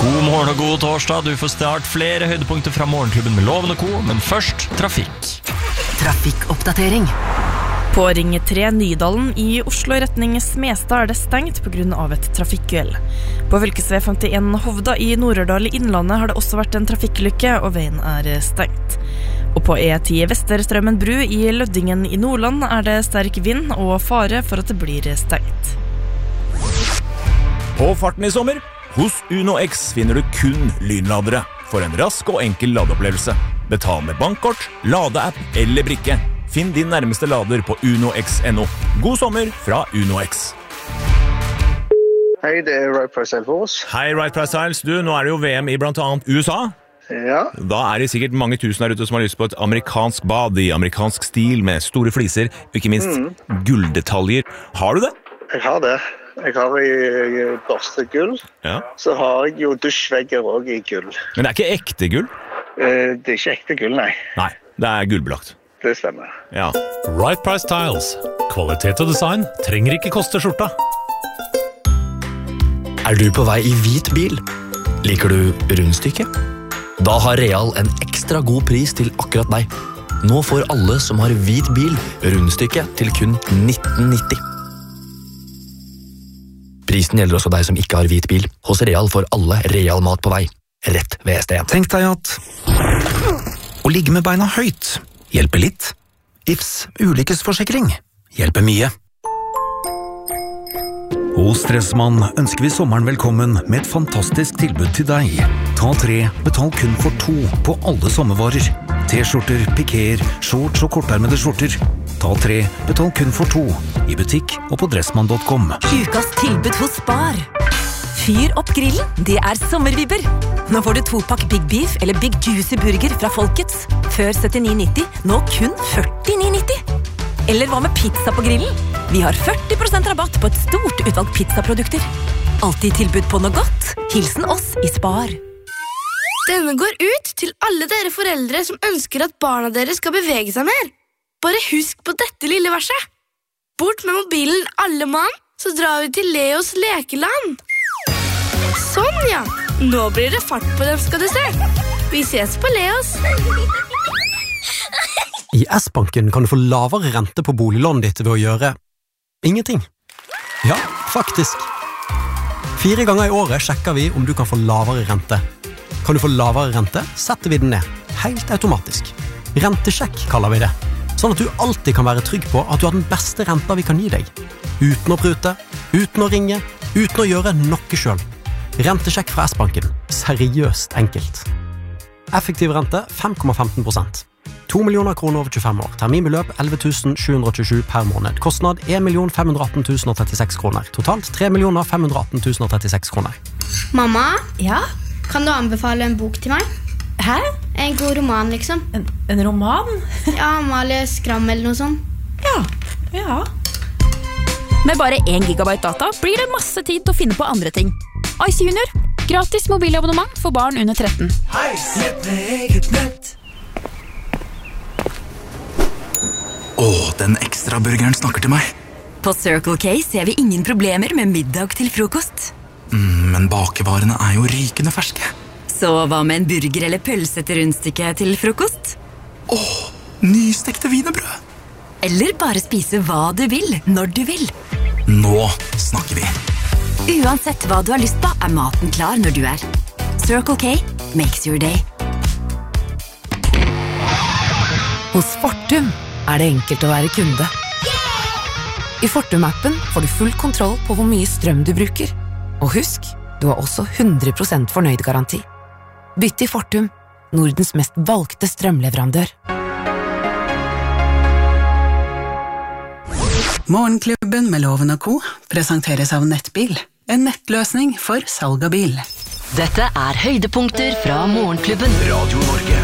God morgen og god torsdag. Du får snart flere høydepunkter fra Morgenklubben med Loven og Co, men først trafikk. Trafikkoppdatering. På Ring 3 Nydalen i Oslo retning Smestad det stengt på grunn av et trafikkuhell. På fylkesvei 51 Hovda i Nord-Ørdal i Innlandet har det også vært en trafikkulykke, og veien stengt. Og på E10 Vesterstrømmen bru i Løddingen i Nordland det sterk vind og fare for at det blir stengt. På farten i sommer, hos Uno X finner du kun lynladere for en rask og enkel ladeopplevelse. Betal med bankkort, ladeapp eller brikke. Finn din nærmeste lader på unox.no. God sommer fra Uno X. Hei, det Right Price Styles. Hei, Right Price Styles. Du, nå det jo VM i blant annet USA. Ja. Da det sikkert mange tusen der ute som har lyst på et amerikansk bad i amerikansk stil med store fliser, og ikke minst gulldetaljer. Har du det? Jeg har det. Jeg har i børstegull. Ja. Så har jeg jo dusjvegger også i gull. Men det ikke ekte gull? Det ikke ekte gull, nei. Nei, det gullbelagt. Det stemmer. Ja. Right Price Tiles. Kvalitet og design trenger ikke koste skjorta. Du på vei i hvit bil? Liker du rundstykke? Da har Real en ekstra god pris til akkurat deg. Nå får alle som har hvit bil rundstykke til kun 19,90. Prisen gjelder også deg som ikke har hvit bil. Hos Real får alle Real mat på vei. Rett ved stedet. Tenk deg at å ligge med beina høyt hjelper litt. Ifs ulykkesforsikring hjelper mye. Hos Stressmann ønsker vi sommeren velkommen med et fantastisk tilbud til deg. Ta 3, betal kun for 2 på alle sommervarer. T-skjorter, pikéer, shorts og kortermede skjorter. Ta 3, betal kun for 2 i butikk og på dressmann.com. Ukas tilbud hos Spar. Fyr opp grillen, det sommervibber. Nå får du 2-pakk Big Beef eller Big Juicy Burger fra Folkets. Før 79,90, nå kun 49,90. Eller hva med pizza på grillen? Vi har 40% rabatt på et stort utvalg pizzaprodukter. Alltid tilbud på noe godt. Hilsen oss i Spar. Denne går ut til alle dere foreldre som ønsker at barna deres skal bevege seg mer. Bare husk på dette lille verset. Bort med mobilen alle mann, så drar vi til Leos lekeland. Sånn, ja. Nå blir det fart på dem, skal du se. Vi ses på Leos. I S-banken kan du få lavere rente på boliglånet ditt ved å gjøre ingenting. Ja, faktisk. 4 ganger i året sjekker vi om du kan få lavere rente. Kan du få lavere rente, setter vi den ned. Helt automatisk. Rentesjekk kaller vi det. Sånn at du alltid kan være trygg på at du har den beste renta vi kan gi deg. Uten å prute, uten å ringe, uten å gjøre noe selv. Rentesjekk fra S-banken. Seriøst enkelt. Effektiv rente 5,15%. 2 millioner kroner over 25 år. Terminbeløp 11.727 per måned. Kostnad 1.518.036 kroner. Totalt 3.518.036 kroner. Mamma? Ja? Kan du anbefale en bok til meg? Hæ? En god roman, liksom. En roman? Ja, Amalie Skram eller noe sånt. Ja. Med bare 1 gigabyte data blir det masse tid til å finne på andre ting. Ice Junior. Gratis mobilabonnement for barn under 13. Nett med eget nett. Den ekstra burgeren snakker til meg. På Circle K ser vi ingen problemer med middag til frokost. Men bakevarene jo rykende ferske. Så hva med en burger eller pølse til rundstykke til frokost? Nystekte wienerbrød. Eller bare spise hva du vil, når du vil. Nå snakker vi. Uansett hva du har lyst på, maten klar når du Circle K makes your day. Hos Fortum det enkelt å være kunde. I Fortum-appen får du full kontroll på hvor mye strøm du bruker. Og husk, du har også 100% fornøyd-garanti. Bytt til Fortum, Nordens mest valgte strømleverandør. Morgenklubben med Loven og Co. presenteres av Nettbil. En nettløsning for salg av bil. Dette høydepunkter fra Morgenklubben. Radio Norge.